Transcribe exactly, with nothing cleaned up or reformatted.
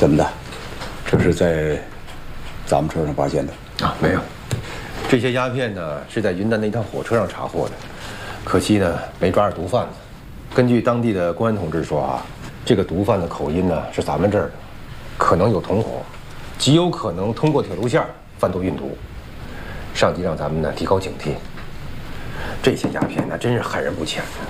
怎么的？这是在咱们车上发现的？ 啊，没有。这些鸦片呢是在云南那趟火车上查获的，可惜呢没抓着毒贩子。根据当地的公安同志说啊，这个毒贩的口音呢是咱们这儿的，可能有同伙，极有可能通过铁路线贩毒运毒。上级让咱们呢提高警惕。这些鸦片那真是害人不浅的。